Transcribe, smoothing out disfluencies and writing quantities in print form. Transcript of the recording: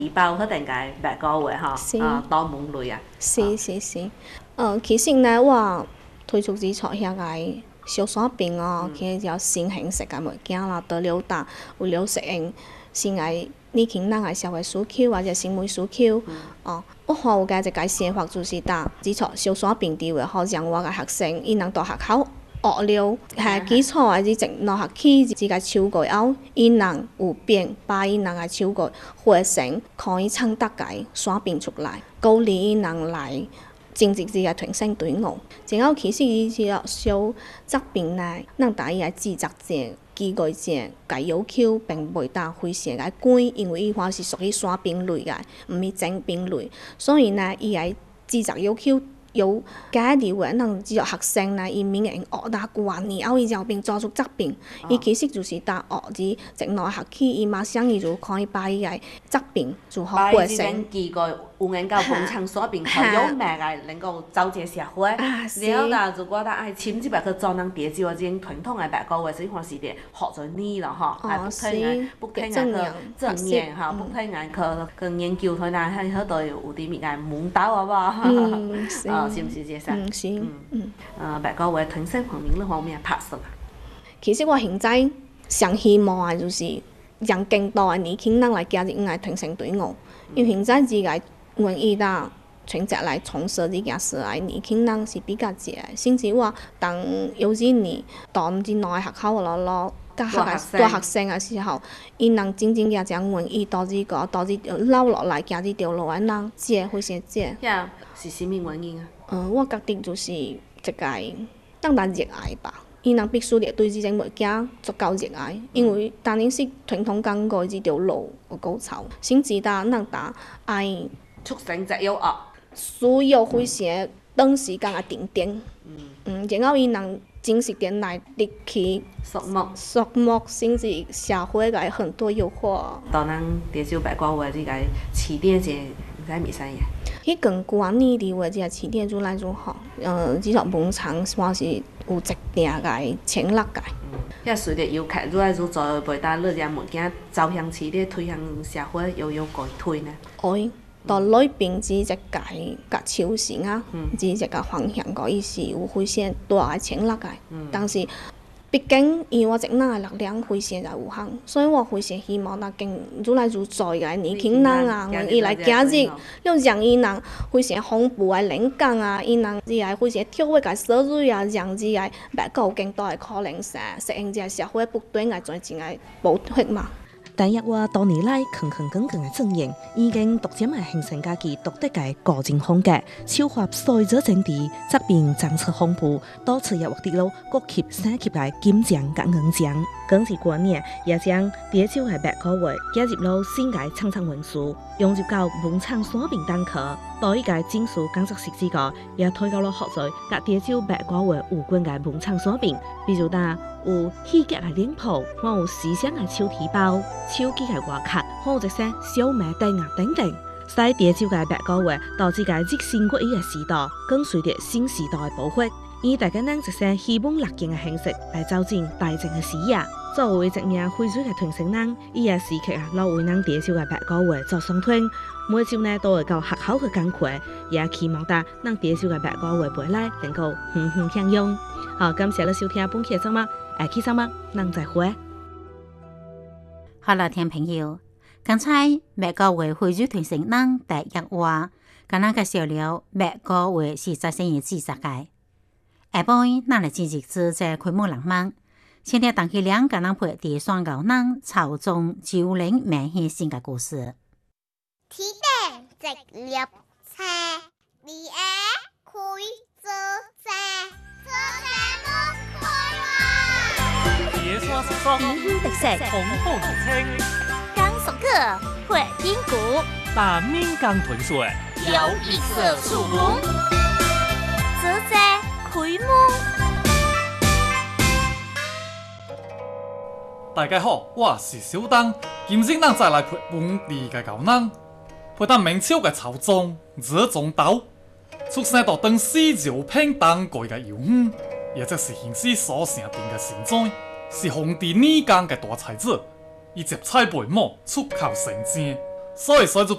包好定解白個話吼，多門類啊。 是。其實呢，我推出之初遐個小耍餅哦，佢叫新形式嘅物件啦，得了打為了適應現在年輕人嘅社會需求或者審美需求。我學嘅一個想法就是打之初小耍餅啲話，好讓我嘅學生伊能到學校學了係基礎嘅啲直落學期之個手句後，伊能有變把伊能嘅手句活成可以唱得嘅耍餅出來，鼓勵伊能來。政治嘅團成隊伍，然後其實伊只小作品呢，咱大家制作者、機構者嘅要求並袂大非常嘅貴，因為伊話是屬於耍餅類嘅，唔係整餅類，所以呢，伊嘅制作要求有加啲話，咱只有學生呢，伊明嘅學打過年後，伊就並做出作品，伊其實就是打學啲直落學期，伊馬上伊就可以把伊嘅作品就好過成。 有研究本場所邊可有名嘅能夠走這社會，然後啦，如果咱愛親自白去做人地招啊，種傳統嘅白個話，所以話是啲學咗呢咯，嗬，不聽眼去正面嚇，不聽眼去研究佢嗱，喺嗰度有啲咩嘅門道好唔好？是唔是這些？ 是。 白個話傳承方面呢方面拍攝啊。 其實我現在上希望嘅就是讓更多嘅年輕人來加入我嘅傳承隊伍，因為現在自個願意啦，選擇來從事呢件事嘅年輕人是比較少嘅，甚至話當有啲年到唔知內學校咯，大學生嘅時候，伊能真正嘅將願意到呢留落來行呢條路嘅人，這會先這。 是什麼原因啊？ 我覺得就是一個當然熱愛吧。伊能必須要對呢種物件足夠熱愛，因為當然是傳統講過呢條路嘅高潮，先知道咱打愛促成只有學， 需要非常長時間嘅定定。然後伊能真實點來入去琢磨，甚至社會嘅很多誘惑。 當咱地少白個話，呢個起點就唔使咪使嘢。 迄更管理的話，即個起點越來越好。至少門場算是有一定嘅潛力嘅。 遐隨着遊客越來越做，袂當你隻物件走向起點，推向社會，有改推呢？ 會，到裏邊只一個超市啊，只一個方向個，伊是有非常大嘅潛力嘅。但是畢竟以我一人嘅力量非常係有限，所以我非常希望那更越來越多嘅年輕人啊，願意來加入，要讓伊能非常豐富嘅靈感啊，伊能只係非常跳躍嘅收入啊，讓只係未夠更多嘅可能性，適應只社會不斷嘅轉進嘅步伐嘛。 但係我多年來勤勤懇懇嘅經營，已經逐漸係形成家己獨特嘅個人風格，超越所有政治則變政策恐怖，多次也獲得了國級、省級嘅金獎甲銀獎。更是過年也將第一首嘅白歌話加入了新嘅唱唱元素，融入到文唱耍餅單課，多一個證書工作室之個，也推到了學在甲第一首白歌話有關嘅文唱耍餅，比如打有戲劇嘅臉譜，我有時尚嘅手提包、手機嘅畫卡，或者些小米燈啊等等。使第一首嘅白歌話導致個日新月異嘅時代，跟隨着新時代嘅步伐，以大家能一些希望樂見嘅形式來走進大眾嘅視野。作為一名會水嘅傳承人，伊也時刻留為咱第一首嘅白歌話做雙推，每首呢都會到學校嘅講課，也期望咱第一首嘅白歌話未來能夠遠遠響應。好，感謝你收聽本期嘅節目，下期節目咱再會。 好啦，聽朋友，剛才白歌話會水傳承人第一話，跟咱介紹了白歌話是在新嘅製作嘅。下晡咱來繼續做這開幕浪漫。現在當起兩個人陪地雙高人操縱九零明顯性嘅故事。 起點直立車，你愛開做車，做車冇開話。 別說是說， 特色紅紅澄清， 剛熟客會筋骨， 把面剛豚水， 有一色樹木，做車開幕。 大家好，我是小燈，今日咱再來陪本地嘅高人，陪咱明朝嘅朝宗熱宗斗，出生到當時就平當過嘅遙遠，也就是現時所成定嘅現在，是皇帝年間嘅大才子，以接差培幕出口成章，所以就